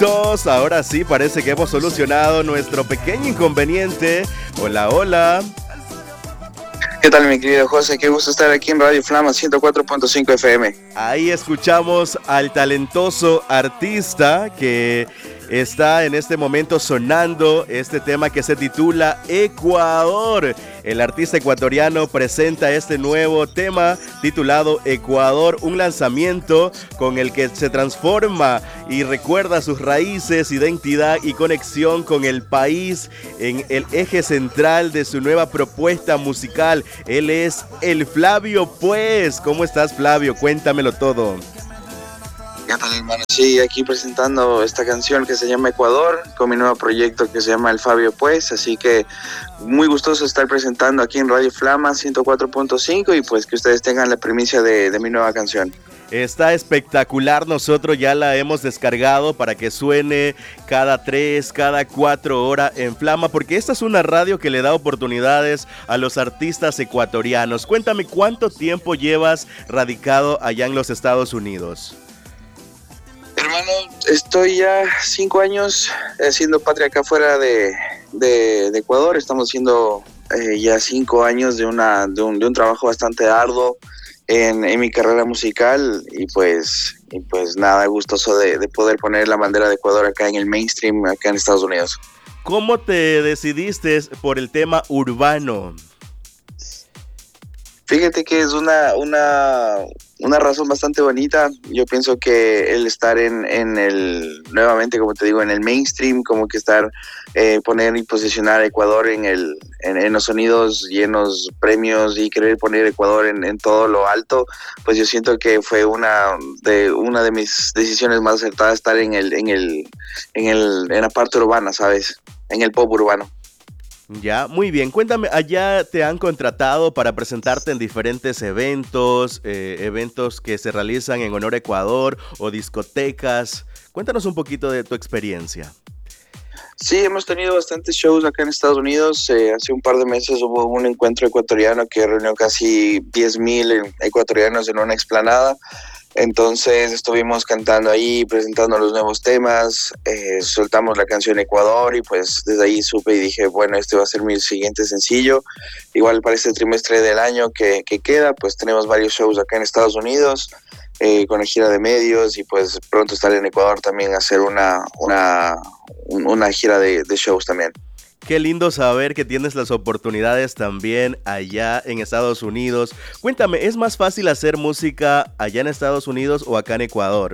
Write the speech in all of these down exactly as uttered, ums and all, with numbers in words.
Perfectos, ahora sí parece que hemos solucionado nuestro pequeño inconveniente. Hola, hola. ¿Qué tal, mi querido José? Qué gusto estar aquí en Radio Flama ciento cuatro punto cinco F M. Ahí escuchamos al talentoso artista que está en este momento sonando este tema que se titula Ecuador. El artista ecuatoriano presenta este nuevo tema titulado Ecuador, un lanzamiento con el que se transforma y recuerda sus raíces, identidad y conexión con el país en el eje central de su nueva propuesta musical. Él es el Flavio Pues. ¿Cómo estás, Flavio? Cuéntamelo todo. ¿Qué tal, hermano? Sí, aquí presentando esta canción que se llama Ecuador, con mi nuevo proyecto que se llama El Fabio Pues, así que muy gustoso estar presentando aquí en Radio Flama ciento cuatro punto cinco y pues que ustedes tengan la primicia de, de mi nueva canción. Está espectacular, nosotros ya la hemos descargado para que suene cada tres, cada cuatro horas en Flama, porque esta es una radio que le da oportunidades a los artistas ecuatorianos. Cuéntame, ¿cuánto tiempo llevas radicado allá en los Estados Unidos? Hermano, estoy ya cinco años haciendo patria acá fuera de, de, de Ecuador. Estamos haciendo eh, ya cinco años de, una, de, un, de un trabajo bastante arduo en, en mi carrera musical y pues, y pues nada, gustoso de, de poder poner la bandera de Ecuador acá en el mainstream, acá en Estados Unidos. ¿Cómo te decidiste por el tema urbano? Fíjate que es una, una, una razón bastante bonita. Yo pienso que el estar en, en el, nuevamente como te digo, en el mainstream, como que estar, eh, poner y posicionar a Ecuador en, el, en, en los sonidos llenos premios y querer poner Ecuador en, en todo lo alto, pues yo siento que fue una de, una de mis decisiones más acertadas estar en, el, en, el, en, el, en la parte urbana, ¿sabes? En el pop urbano. Ya, muy bien. Cuéntame, ¿allá te han contratado para presentarte en diferentes eventos, eh, eventos que se realizan en honor a Ecuador o discotecas? Cuéntanos un poquito de tu experiencia. Sí, hemos tenido bastantes shows acá en Estados Unidos. Eh, hace un par de meses hubo un encuentro ecuatoriano que reunió casi diez mil ecuatorianos en una explanada. Entonces estuvimos cantando ahí, presentando los nuevos temas, eh, soltamos la canción Ecuador y pues desde ahí supe y dije, bueno, este va a ser mi siguiente sencillo. Igual para este trimestre del año que, que queda, pues tenemos varios shows acá en Estados Unidos, eh, con la gira de medios y pues pronto estaré en Ecuador también a hacer una, una, una gira de, de shows también. Qué lindo saber que tienes las oportunidades también allá en Estados Unidos. Cuéntame, ¿es más fácil hacer música allá en Estados Unidos o acá en Ecuador?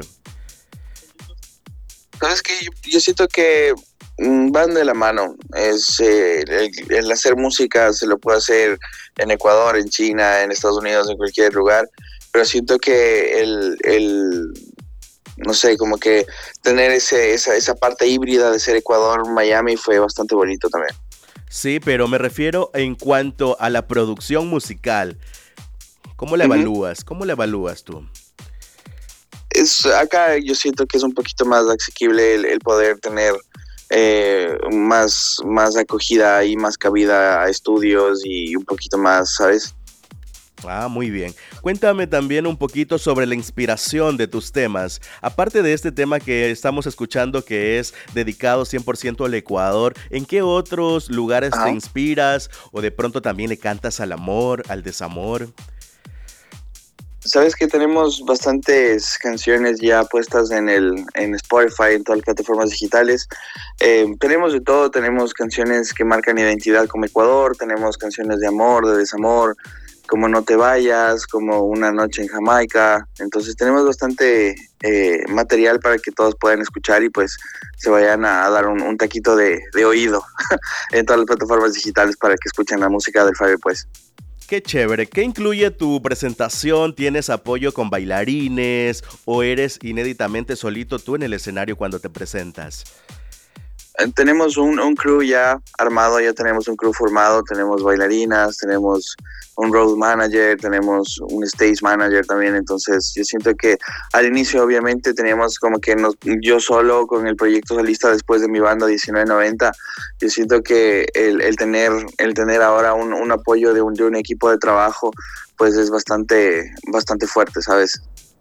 Sabes que yo, yo siento que mm, van de la mano. Es eh, el, el hacer música se lo puede hacer en Ecuador, en China, en Estados Unidos, en cualquier lugar. Pero siento que el, el no sé, como que tener ese, esa, esa parte híbrida de ser Ecuador, Miami fue bastante bonito también. Sí, pero me refiero en cuanto a la producción musical. ¿Cómo la Uh-huh. evalúas? ¿Cómo la evalúas tú? Es, acá yo siento que es un poquito más asequible el, el poder tener eh, más, más acogida y más cabida a estudios y un poquito más, ¿sabes? Ah, muy bien. Cuéntame también un poquito sobre la inspiración de tus temas. Aparte de este tema que estamos escuchando que es dedicado cien por ciento al Ecuador, ¿en qué otros lugares Ajá. te inspiras o de pronto también le cantas al amor, al desamor? Sabes que tenemos bastantes canciones ya puestas en el en Spotify, en todas las plataformas digitales. Eh, tenemos de todo, tenemos canciones que marcan identidad como Ecuador, tenemos canciones de amor, de desamor, como No te vayas, como Una noche en Jamaica. Entonces tenemos bastante eh, material para que todos puedan escuchar y pues se vayan a dar un, un taquito de, de oído en todas las plataformas digitales para que escuchen la música del Fabio Pues. Qué chévere. ¿Qué incluye tu presentación? ¿Tienes apoyo con bailarines o eres inéditamente solito tú en el escenario cuando te presentas? Tenemos un, un crew ya armado, ya tenemos un crew formado, tenemos bailarinas, tenemos un road manager, tenemos un stage manager también, entonces yo siento que al inicio obviamente teníamos como que nos, yo solo con el proyecto solista después de mi banda diecinueve noventa, yo siento que el, el tener el tener ahora un, un apoyo de un, de un equipo de trabajo pues es bastante, bastante fuerte, ¿sabes?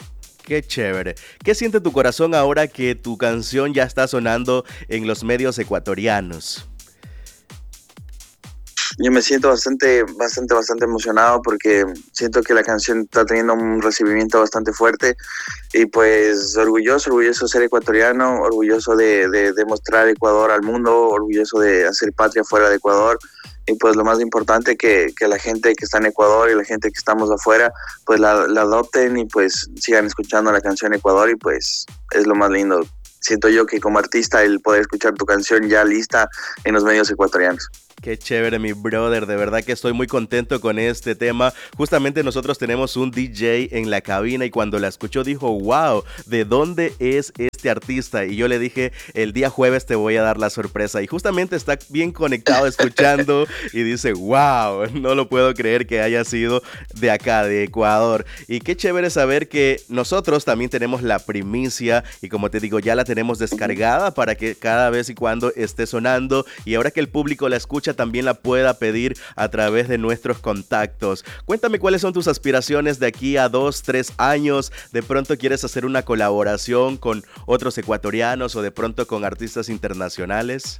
Qué chévere. ¿Qué siente tu corazón ahora que tu canción ya está sonando en los medios ecuatorianos? Yo me siento bastante, bastante, bastante emocionado porque siento que la canción está teniendo un recibimiento bastante fuerte y pues orgulloso, orgulloso de ser ecuatoriano, orgulloso de, de, de mostrar Ecuador al mundo, orgulloso de hacer patria fuera de Ecuador. Y pues lo más importante que, que la gente que está en Ecuador y la gente que estamos afuera pues la, la adopten y pues sigan escuchando la canción Ecuador y pues es lo más lindo. Siento yo que como artista el poder escuchar tu canción ya lista en los medios ecuatorianos. Qué chévere, mi brother, de verdad que estoy muy contento con este tema. Justamente nosotros tenemos un D J en la cabina y cuando la escuchó dijo, wow, ¿de dónde es este artista? Y yo le dije, el día jueves te voy a dar la sorpresa. Y justamente está bien conectado escuchando y dice, wow, no lo puedo creer que haya sido de acá, de Ecuador. Y qué chévere saber que nosotros también tenemos la primicia y como te digo, ya la tenemos descargada para que cada vez y cuando esté sonando y ahora que el público la escucha también la pueda pedir a través de nuestros contactos. Cuéntame cuáles son tus aspiraciones de aquí a dos, tres años. ¿De pronto quieres hacer una colaboración con otros ecuatorianos o de pronto con artistas internacionales?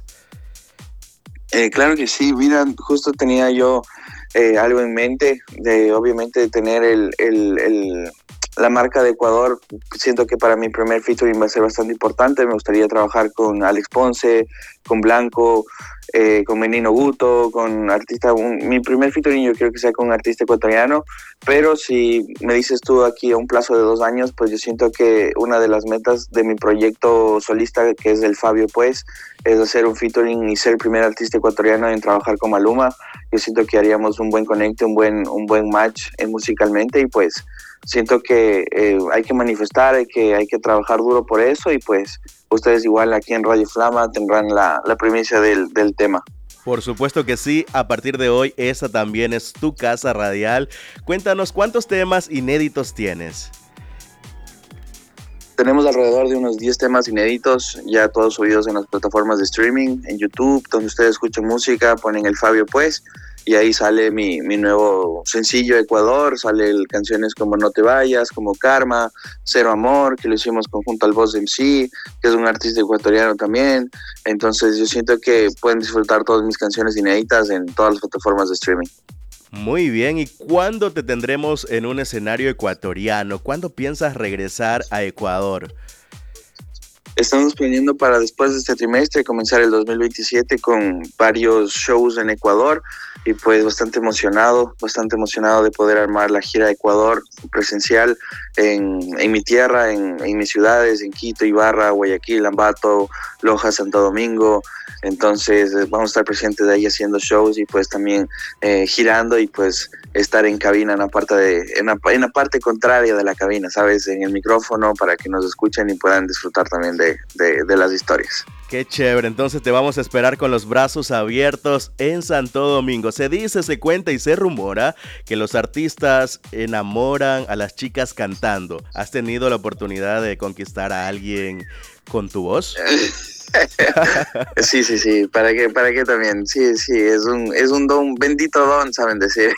Eh, claro que sí, mira, justo tenía yo eh, algo en mente de obviamente tener el, el, el, la marca de Ecuador. Siento que para mi primer featuring va a ser bastante importante. Me gustaría trabajar con Alex Ponce, con Blanco, eh, con Menino Guto, con artista. Un, mi primer featuring yo quiero que sea con un artista ecuatoriano, pero si me dices tú aquí a un plazo de dos años, pues yo siento que una de las metas de mi proyecto solista, que es el Fabio Pues, es hacer un featuring y ser el primer artista ecuatoriano en trabajar con Maluma. Yo siento que haríamos un buen conecte, un buen, un buen match eh, musicalmente y pues siento que eh, hay que manifestar, hay que, hay que trabajar duro por eso y pues ustedes igual aquí en Radio Flama tendrán la, la primicia del, del tema. Por supuesto que sí, a partir de hoy esa también es tu casa radial. Cuéntanos cuántos temas inéditos tienes. Tenemos alrededor de unos diez temas inéditos, ya todos subidos en las plataformas de streaming, en YouTube, donde ustedes escuchan música, ponen el Fabio Pues, y ahí sale mi, mi nuevo sencillo Ecuador, sale el, canciones como No Te Vayas, como Karma, Cero Amor, que lo hicimos conjunto al Boss M C, que es un artista ecuatoriano también. Entonces yo siento que pueden disfrutar todas mis canciones inéditas en todas las plataformas de streaming. Muy bien, ¿y cuándo te tendremos en un escenario ecuatoriano? ¿Cuándo piensas regresar a Ecuador? Estamos planeando para después de este trimestre comenzar el dos mil veintisiete con varios shows en Ecuador y pues bastante emocionado, bastante emocionado de poder armar la gira de Ecuador presencial en, en mi tierra, en, en mis ciudades, en Quito, Ibarra, Guayaquil, Ambato, Loja, Santo Domingo. Entonces vamos a estar presentes de ahí haciendo shows y pues también eh, girando y pues estar en cabina en la parte de en la, en la parte contraria de la cabina, ¿sabes? En el micrófono para que nos escuchen y puedan disfrutar también de, de, de las historias. Qué chévere, entonces te vamos a esperar con los brazos abiertos en Santo Domingo. Se dice, se cuenta y se rumora que los artistas enamoran a las chicas cantando. ¿Has tenido la oportunidad de conquistar a alguien con tu voz? Sí, sí, sí, ¿para qué, para qué también? Sí, sí, es un, es un don, bendito don, saben decir.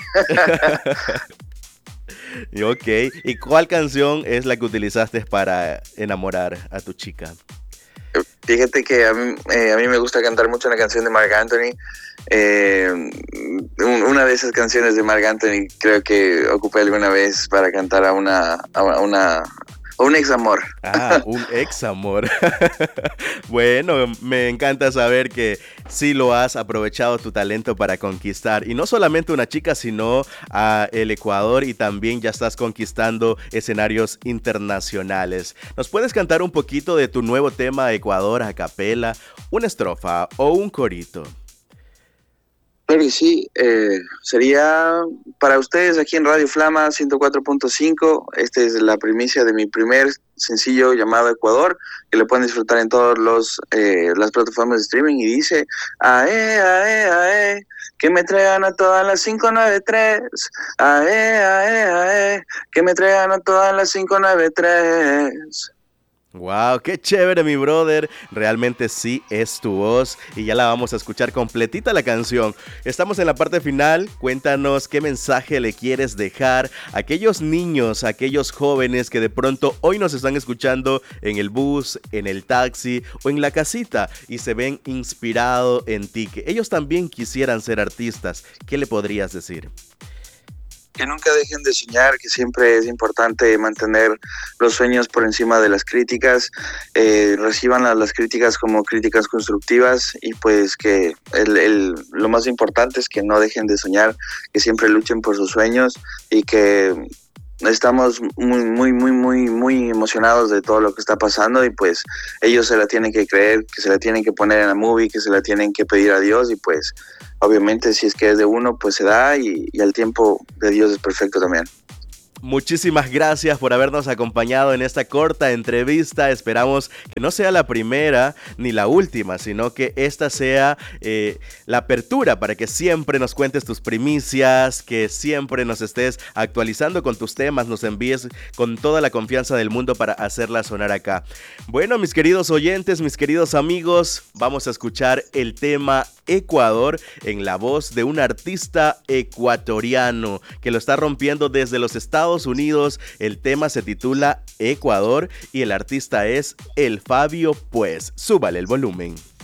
Ok, ¿y cuál canción es la que utilizaste para enamorar a tu chica? Fíjate que a mí, eh, a mí me gusta cantar mucho una canción de Marc Anthony. Eh, una de esas canciones de Marc Anthony creo que ocupé alguna vez para cantar a una... A una un ex amor. Ah, un ex amor. Bueno, me encanta saber que sí lo has aprovechado tu talento para conquistar. Y no solamente una chica, sino a el Ecuador y también ya estás conquistando escenarios internacionales. ¿Nos puedes cantar un poquito de tu nuevo tema Ecuador a capela? Una estrofa o un corito. Claro que sí, eh, sería para ustedes aquí en Radio Flama ciento cuatro punto cinco. Esta es la primicia de mi primer sencillo llamado Ecuador, que lo pueden disfrutar en todas los eh, las plataformas de streaming y dice: ae, ae, ae, que me traigan a todas las cinco nueve tres, ae, ae, ae, que me traigan a todas las cinco nueve tres. Wow, qué chévere, mi brother. Realmente sí es tu voz y ya la vamos a escuchar completita la canción. Estamos en la parte final. Cuéntanos qué mensaje le quieres dejar a aquellos niños, a aquellos jóvenes que de pronto hoy nos están escuchando en el bus, en el taxi o en la casita y se ven inspirados en ti, que ellos también quisieran ser artistas. ¿Qué le podrías decir? Que nunca dejen de soñar, que siempre es importante mantener los sueños por encima de las críticas, eh, reciban las, las críticas como críticas constructivas y pues que el, el, lo más importante es que no dejen de soñar, que siempre luchen por sus sueños y que estamos muy, muy, muy, muy, muy emocionados de todo lo que está pasando y pues ellos se la tienen que creer, que se la tienen que poner en la movie, que se la tienen que pedir a Dios y pues obviamente si es que es de uno pues se da y, y el tiempo de Dios es perfecto también. Muchísimas gracias por habernos acompañado en esta corta entrevista. Esperamos que no sea la primera ni la última, sino que esta sea eh, la apertura para que siempre nos cuentes tus primicias, que siempre nos estés actualizando con tus temas, nos envíes con toda la confianza del mundo para hacerla sonar acá. Bueno, mis queridos oyentes, mis queridos amigos, vamos a escuchar el tema Ecuador en la voz de un artista ecuatoriano que lo está rompiendo desde los Estados Unidos. El tema se titula Ecuador y el artista es El Fabio Pues. Súbale el volumen.